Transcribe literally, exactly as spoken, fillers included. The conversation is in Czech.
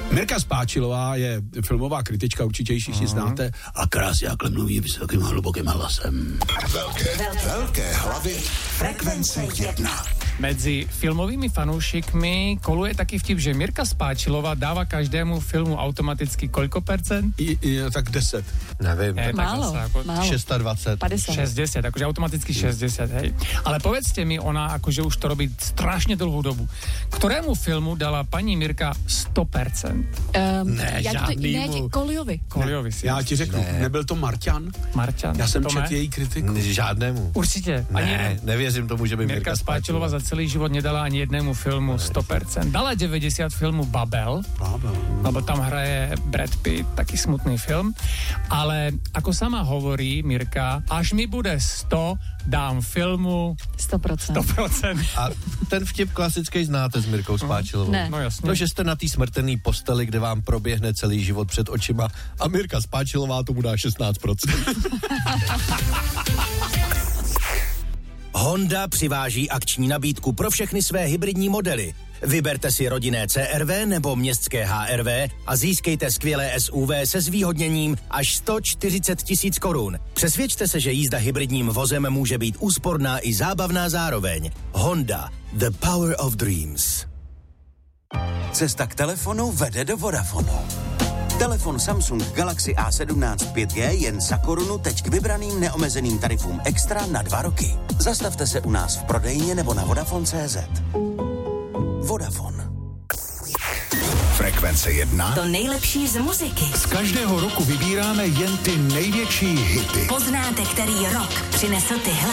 Mirka Spáčilová je filmová kritička, určitě ji všichni mm. znáte, a krásně jakhle mluví vysokým a hlubokým hlasem. Velké, velké hlavy Frekvence jedna. Medzi filmovými fanoušikmi koluje taký vtip, že Mirka Spáčilová dáva každému filmu automaticky koľko percent? I, i, tak deset. Nevím. Je, málo, ako málo. dvacet šesť. padesát. šesťdesiat, akože automaticky šesťdesiat, hej. Ale povedzte mi, ona akože už to robí strašne dlhú dobu. Ktorému filmu dala pani Mirka sto percent? Um, Ne, já ti to, ne, žádnýmu. ti, Koliovi. Koliovi si. Já ti řeknu, Ne. nebyl to Marťan? Marťan. Já jsem Tome? četl její kritiku. Žádnému. Určite. Ani Ne, jeden. nevěřím tomu, že by Mirka Mirka Spáčilová za celý život nedala ani jednému filmu sto percent. Dala deväťdesiat filmu Babel, Bábel. lebo tam hraje Brad Pitt, taký smutný film. Ale ako sama hovorí Mirka, až mi bude sto, dám filmu sto procent. sto procent. A ten vtip klasický znáte s Mirkou Spáčilovou. Ne. No jasně. No, že jste na té smrtelné posteli, kde vám proběhne celý život před očima a Mirka Spáčilová tomu dá šestnáct procent. Honda přiváží akční nabídku pro všechny své hybridní modely. Vyberte si rodinné C R V nebo městské H R V a získejte skvělé S U V se zvýhodněním až sto čtyřicet tisíc korun. Přesvědčte se, že jízda hybridním vozem může být úsporná i zábavná zároveň. Honda, the power of dreams. Cesta k telefonu vede do Vodafonu. Telefon Samsung Galaxy A sedmnáct pět G jen za korunu teď k vybraným neomezeným tarifům extra na dva roky. Zastavte se u nás v prodejně nebo na Vodafone tečka cé zet. Vodafone. Frekvence jedna. To nejlepší z muziky. Z každého roku vybíráme jen ty největší hity. Poznáte, který rok přinesl tyhle.